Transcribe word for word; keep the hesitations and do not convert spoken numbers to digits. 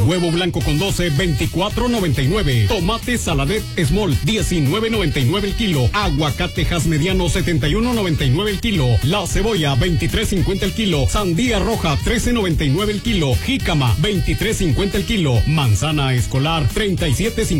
Huevo blanco con doce, veinticuatro noventa y nueve. Tomate Saladet Small, diecinueve noventa y nueve el kilo. Aguacatejas mediano, setenta y uno noventa y nueve el kilo. La cebolla, veintitrés cincuenta el kilo. Sandía roja, trece noventa y nueve el kilo. Jícama, veintitrés cincuenta el kilo. Manzana escolar, treinta y siete cincuenta